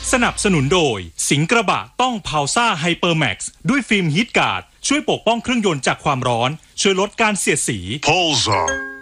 สนับสนุนโดยสิงห์กระบะต้องพาวซ่าไฮเปอร์แม็กซ์ด้วยฟิล์มฮีทการ์ดช่วยปกป้องเครื่องยนต์จากความร้อนช่วยลดการเสียดสี Pulsar